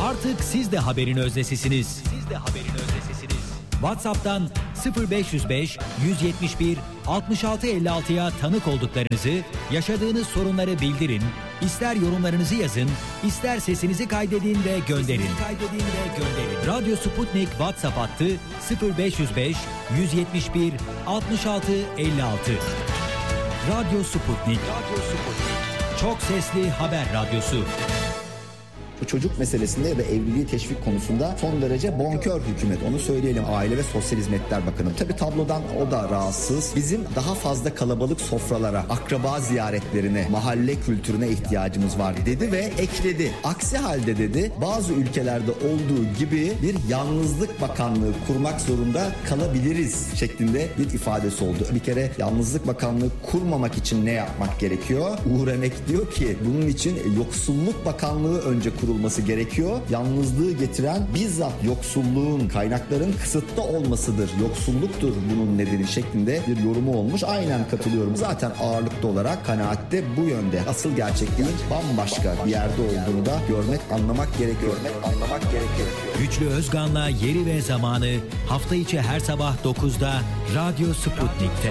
Artık siz de haberin öznesisiniz. WhatsApp'tan 0505 171 66 56'ya tanık olduklarınızı, yaşadığınız sorunları bildirin, ister yorumlarınızı yazın, ister sesinizi kaydedin ve gönderin. Radyo Sputnik WhatsApp hattı 0505 171 66 56. Radyo Sputnik. Çok sesli haber radyosu. Bu çocuk meselesinde ya da evliliği teşvik konusunda son derece bonkör hükümet. Onu söyleyelim. Aile ve Sosyal Hizmetler Bakanı. Tabii tablodan o da rahatsız. Bizim daha fazla kalabalık sofralara, akraba ziyaretlerine, mahalle kültürüne ihtiyacımız var dedi ve ekledi. Aksi halde dedi, bazı ülkelerde olduğu gibi bir yalnızlık bakanlığı kurmak zorunda kalabiliriz şeklinde bir ifadesi oldu. Bir kere yalnızlık bakanlığı kurmamak için ne yapmak gerekiyor? Uğur Emek diyor ki bunun için yoksulluk bakanlığı önce kurulması gerekiyor. Yalnızlığı getiren bizzat yoksulluğun, kaynakların kısıtlı olmasıdır. Yoksulluktur bunun nedeni şeklinde bir yorumu olmuş. Aynen katılıyorum. Zaten ağırlıklı olarak kanaatte bu yönde. Asıl gerçekliğin bambaşka bir yerde olduğunu da görmek, anlamak gerekiyor. Güçlü Özgan'la Yeri ve Zamanı hafta içi her sabah 9'da Radyo Sputnik'te.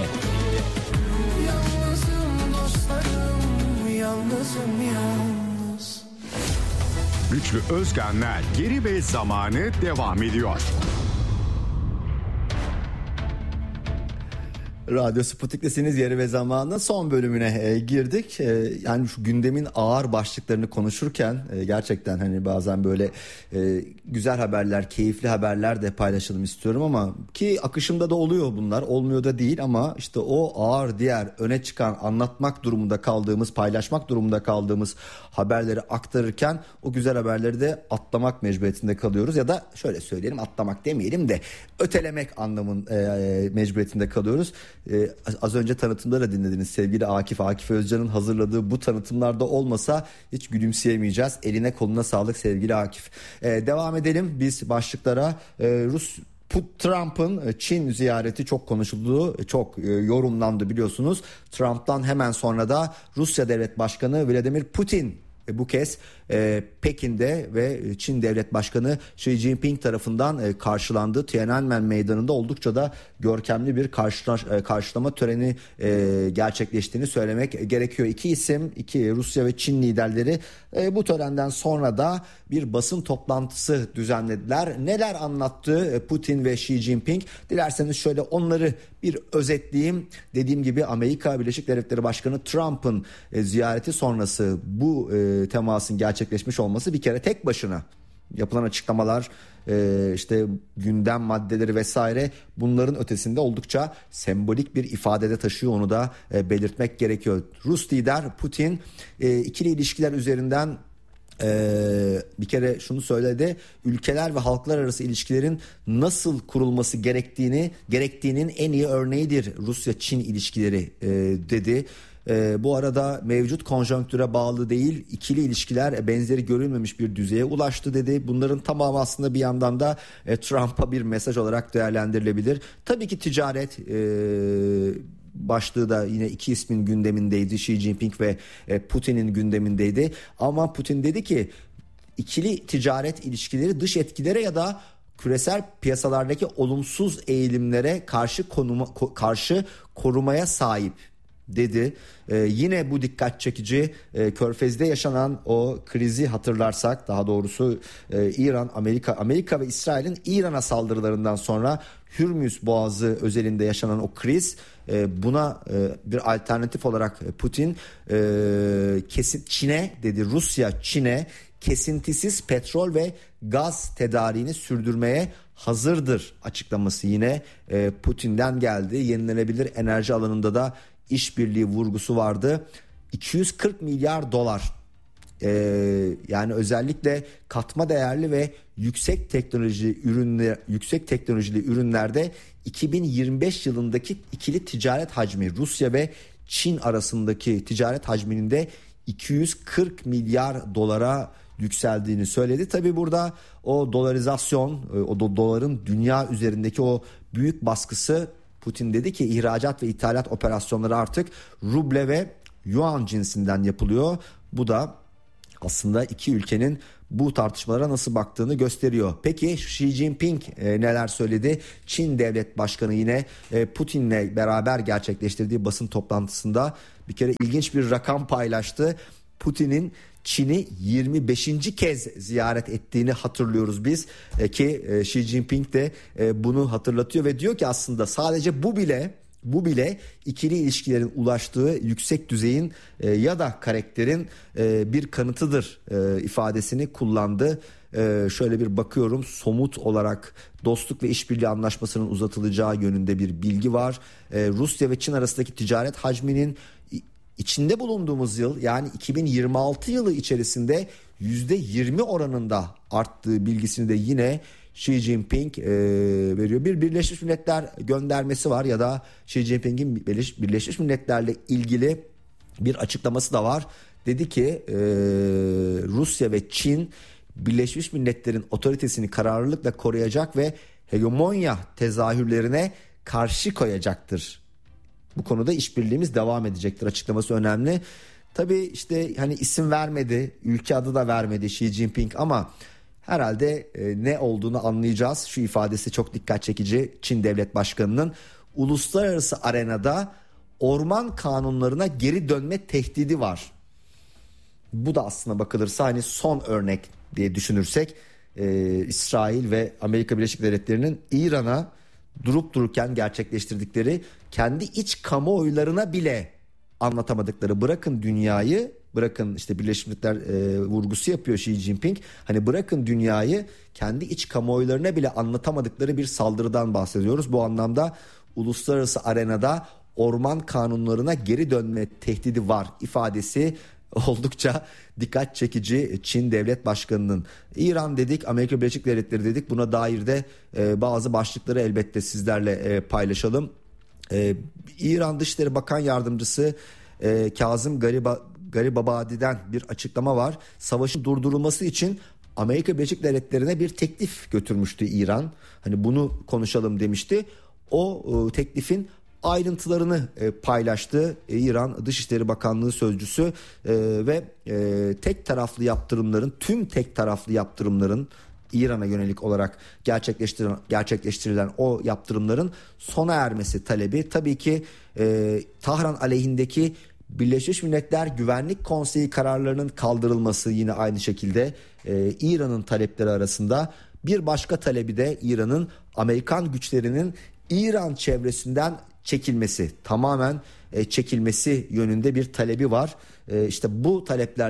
Yalnızım dostlarım, yalnızım yalnız. Güçlü Özgan'la Yeri ve Zamanı devam ediyor. Radyo Sputnik'tesiniz. Yeri ve Zamanı'nın son bölümüne girdik. Yani şu gündemin ağır başlıklarını konuşurken gerçekten hani bazen böyle güzel haberler, keyifli haberler de paylaşalım istiyorum ama ki akışımda da oluyor bunlar. Olmuyor da değil ama işte o ağır, diğer öne çıkan, anlatmak durumunda kaldığımız, paylaşmak durumunda kaldığımız haberleri aktarırken o güzel haberleri de atlamak mecburiyetinde kalıyoruz. Ya da şöyle söyleyelim, atlamak demeyelim de ötelemek mecburiyetinde kalıyoruz. Az önce tanıtımda da dinlediniz sevgili Akif Özcan'ın hazırladığı bu tanıtımlarda olmasa hiç gülümseyemeyeceğiz. Eline koluna sağlık sevgili Akif. Devam edelim biz başlıklara. Trump'ın Çin ziyareti çok konuşuldu, çok yorumlandı biliyorsunuz. Trump'tan hemen sonra da Rusya Devlet Başkanı Vladimir Putin bu kez Pekin'de ve Çin Devlet Başkanı Xi Jinping tarafından karşılandı. Tiananmen Meydanı'nda oldukça da görkemli bir karşılama töreni gerçekleştiğini söylemek gerekiyor. İki Rusya ve Çin liderleri bu törenden sonra da bir basın toplantısı düzenlediler. Neler anlattı Putin ve Xi Jinping? Dilerseniz şöyle onları bir özetleyeyim. Dediğim gibi Amerika Birleşik Devletleri Başkanı Trump'ın ziyareti sonrası bu temasın gerçekleşmiş olması bir kere tek başına yapılan açıklamalar, işte gündem maddeleri vesaire, bunların ötesinde oldukça sembolik bir ifadede taşıyor, onu da belirtmek gerekiyor. Rus lider Putin ikili ilişkiler üzerinden bir kere şunu söyledi: ülkeler ve halklar arası ilişkilerin nasıl kurulması gerektiğinin en iyi örneğidir Rusya-Çin ilişkileri dedi. Bu arada mevcut konjonktüre bağlı değil, ikili ilişkiler benzeri görülmemiş bir düzeye ulaştı dedi. Bunların tamamı aslında bir yandan da Trump'a bir mesaj olarak değerlendirilebilir. Tabii ki ticaret başlığı da yine iki ismin gündemindeydi. Xi Jinping ve Putin'in gündemindeydi. Ama Putin dedi ki ikili ticaret ilişkileri dış etkilere ya da küresel piyasalardaki olumsuz eğilimlere karşı korumaya sahip dedi. Yine bu dikkat çekici. Körfez'de yaşanan o krizi hatırlarsak, daha doğrusu Amerika ve İsrail'in İran'a saldırılarından sonra Hürmüz Boğazı özelinde yaşanan o kriz, buna bir alternatif olarak Putin Çin'e dedi, Rusya Çin'e kesintisiz petrol ve gaz tedariğini sürdürmeye hazırdır açıklaması yine Putin'den geldi. Yenilenebilir enerji alanında da işbirliği vurgusu vardı. 240 milyar dolar, yani özellikle katma değerli ve yüksek teknolojili ürünlerde 2025 yılındaki ikili ticaret hacmi, Rusya ve Çin arasındaki ticaret hacminin de 240 milyar dolara yükseldiğini söyledi. Tabii burada o dolarizasyon, o doların dünya üzerindeki o büyük baskısı, Putin dedi ki ihracat ve ithalat operasyonları artık ruble ve yuan cinsinden yapılıyor. Bu da aslında iki ülkenin bu tartışmalara nasıl baktığını gösteriyor. Peki Xi Jinping neler söyledi? Çin Devlet Başkanı yine Putin'le beraber gerçekleştirdiği basın toplantısında bir kere ilginç bir rakam paylaştı. Putin'in Çin'i 25. kez ziyaret ettiğini hatırlıyoruz biz ki Xi Jinping de bunu hatırlatıyor ve diyor ki aslında sadece bu bile ikili ilişkilerin ulaştığı yüksek düzeyin ya da karakterin bir kanıtıdır ifadesini kullandı. Şöyle bir bakıyorum, somut olarak dostluk ve işbirliği anlaşmasının uzatılacağı yönünde bir bilgi var. Rusya ve Çin arasındaki ticaret hacminin içinde bulunduğumuz yıl, yani 2026 yılı içerisinde %20 oranında arttığı bilgisini de yine Xi Jinping veriyor. Bir Birleşmiş Milletler göndermesi var ya da Xi Jinping'in Birleşmiş Milletler'le ilgili bir açıklaması da var. Dedi ki Rusya ve Çin Birleşmiş Milletler'in otoritesini kararlılıkla koruyacak ve hegemonya tezahürlerine karşı koyacaktır. Bu konuda işbirliğimiz devam edecektir açıklaması önemli. Tabii işte hani isim vermedi, ülke adı da vermedi Xi Jinping ama herhalde ne olduğunu anlayacağız. Şu ifadesi çok dikkat çekici. Çin Devlet Başkanı'nın uluslararası arenada orman kanunlarına geri dönme tehdidi var. Bu da aslına bakılırsa hani son örnek diye düşünürsek İsrail ve Amerika Birleşik Devletleri'nin İran'a durup dururken gerçekleştirdikleri kendi iç kamuoylarına bile anlatamadıkları, bırakın dünyayı, bırakın işte Birleşmiş Milletler vurgusu yapıyor Xi Jinping, hani bırakın dünyayı, kendi iç kamuoylarına bile anlatamadıkları bir saldırıdan bahsediyoruz. Bu anlamda uluslararası arenada orman kanunlarına geri dönme tehdidi var ifadesi oldukça dikkat çekici Çin Devlet Başkanı'nın. İran dedik, Amerika Birleşik Devletleri dedik, buna dair de bazı başlıkları elbette sizlerle paylaşalım. İran Dışişleri Bakan Yardımcısı Kazım Garibabadi'den bir açıklama var. Savaşın durdurulması için Amerika Birleşik Devletleri'ne bir teklif götürmüştü İran. Hani bunu konuşalım demişti. O teklifin ayrıntılarını paylaştı İran Dışişleri Bakanlığı sözcüsü ve tüm tek taraflı yaptırımların İran'a yönelik olarak gerçekleştirilen o yaptırımların sona ermesi talebi. Tabii ki Tahran aleyhindeki Birleşmiş Milletler Güvenlik Konseyi kararlarının kaldırılması yine aynı şekilde İran'ın talepleri arasında. Bir başka talebi de İran'ın Amerikan güçlerinin İran çevresinden tamamen çekilmesi yönünde bir talebi var. İşte bu talepler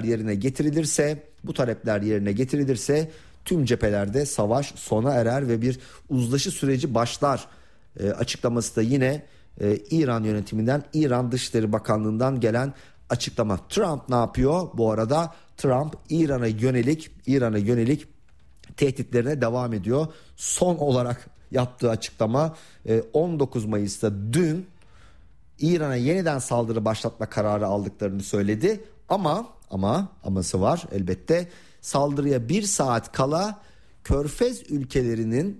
yerine getirilirse tüm cephelerde savaş sona erer ve bir uzlaşı süreci başlar açıklaması da yine İran yönetiminden, İran Dışişleri Bakanlığı'ndan gelen açıklama. Trump ne yapıyor? Bu arada Trump İran'a yönelik tehditlerine devam ediyor. Son olarak yaptığı açıklama 19 Mayıs'ta dün İran'a yeniden saldırı başlatma kararı aldıklarını söyledi. Aması var elbette. Saldırıya bir saat kala Körfez ülkelerinin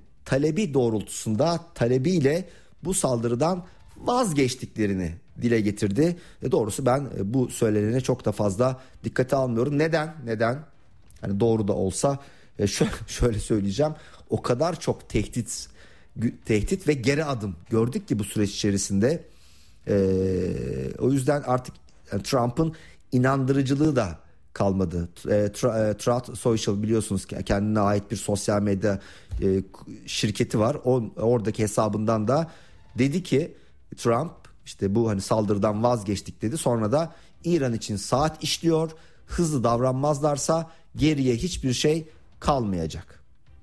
talebiyle bu saldırıdan vazgeçtiklerini dile getirdi. Doğrusu ben bu söylenene çok da fazla dikkate almıyorum. Neden? Hani doğru da olsa şöyle söyleyeceğim. O kadar çok tehdit ve geri adım gördük ki bu süreç içerisinde. O yüzden artık Trump'ın inandırıcılığı da kalmadı. Truth Social, biliyorsunuz ki kendine ait bir sosyal medya şirketi var. Oradaki hesabından da dedi ki Trump, işte bu hani saldırıdan vazgeçtik dedi. Sonra da İran için saat işliyor. Hızlı davranmazlarsa geriye hiçbir şey kalmayacak.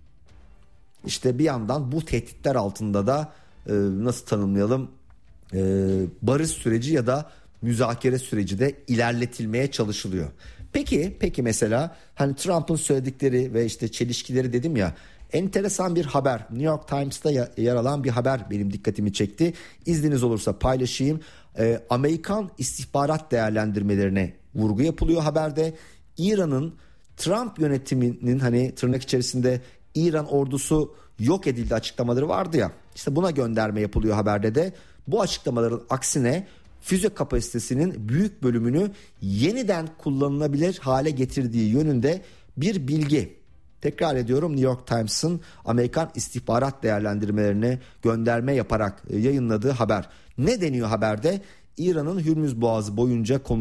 İşte bir yandan bu tehditler altında da nasıl tanımlayalım, barış süreci ya da müzakere süreci de ilerletilmeye çalışılıyor. Peki mesela hani Trump'ın söyledikleri ve işte çelişkileri dedim ya, enteresan bir haber, New York Times'ta yer alan bir haber benim dikkatimi çekti. İzniniz olursa paylaşayım. Amerikan istihbarat değerlendirmelerine vurgu yapılıyor haberde. İran'ın Trump yönetiminin hani tırnak içerisinde İran ordusu yok edildi açıklamaları vardı ya, işte buna gönderme yapılıyor haberde de. Bu açıklamaların aksine füze kapasitesinin büyük bölümünü yeniden kullanılabilir hale getirdiği yönünde bir bilgi. Tekrar ediyorum, New York Times'ın Amerikan istihbarat değerlendirmelerine gönderme yaparak yayınladığı haber. Ne deniyor haberde? İran'ın Hürmüz Boğazı boyunca